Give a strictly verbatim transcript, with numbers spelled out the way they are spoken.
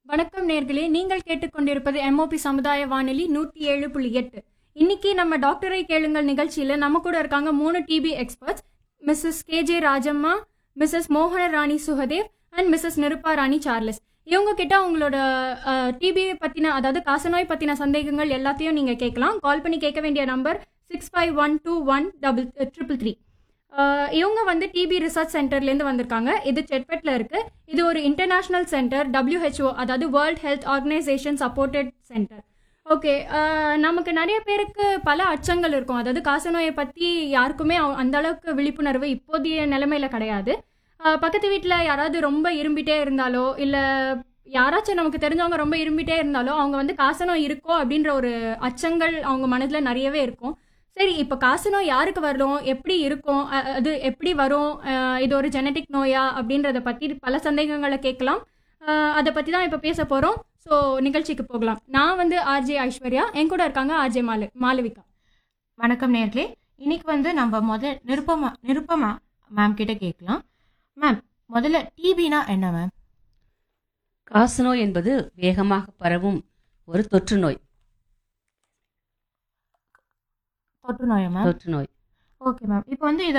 வணக்கம் நேர்களே, நீங்கள் கேட்டுக்கொண்டிருப்பது எம்ஓபி சமுதாய வானொலி நூற்றி ஏழு புள்ளி எட்டு. இன்னைக்கு நம்ம டாக்டரை கேளுங்கள் நிகழ்ச்சியில நம்ம கூட இருக்காங்க மூணு DP experts, Mrs K J Rajamma, Mrs மோகன ராணி Sukhdev and Mrs நிருப்பா Rani Charles. இவங்க கிட்ட உங்களோட டிபி பத்தின, அதாவது காசநோய் பத்தின சந்தேகங்கள் எல்லாத்தையும் நீங்க கேட்கலாம். கால் பண்ணி கேட்க வேண்டிய number six five one two one double triple three. இவங்க வந்து டிபி ரிசர்ச் சென்டர்லேருந்து வந்திருக்காங்க. இது செட்பெட்டில் இருக்குது. இது ஒரு இன்டர்நேஷ்னல் சென்டர், டபிள்யூஹெச்ஓ அதாவது world health organisation supported centre. Okay, நமக்கு நிறைய பேருக்கு பல அச்சங்கள் இருக்கும். அதாவது காசநோயை பற்றி யாருக்குமே அந்த அளவுக்கு விழிப்புணர்வு இப்போதைய நிலைமையில கிடையாது. பக்கத்து வீட்டில் யாராவது ரொம்ப இரும்பிட்டே இருந்தாலோ, இல்லை யாராச்சும் நமக்கு தெரிஞ்சவங்க ரொம்ப இரும்பிட்டே இருந்தாலோ அவங்க வந்து காசநோய் இருக்கோ அப்படின்ற ஒரு அச்சங்கள் அவங்க மனதில் நிறையவே இருக்கும். சரி, இப்போ காசநோய் யாருக்கு வரும், எப்படி இருக்கும், அது எப்படி வரும், இது ஒரு ஜெனட்டிக் நோயா அப்படின்றத பற்றி பல சந்தேகங்களை கேட்கலாம். அதை பற்றி தான் இப்போ பேச போகிறோம். ஸோ நிகழ்ச்சிக்கு போகலாம். நான் வந்து ஆர்ஜே ஐஸ்வர்யா, என் கூட இருக்காங்க ஆர்ஜே மால மாலவிகா. வணக்கம் நேர்களே. இன்னைக்கு வந்து நம்ம முதல் நிருப்பமா நிருப்பமா மேம் கிட்ட கேட்கலாம். மேம், முதல்ல டிபினா என்ன மேம்? காசநோய் என்பது வேகமாக பரவும் ஒரு தொற்று நோய். தொற்று நோயா மேம்? தொற்று நோய். Okay ma'am. இப்போ வந்து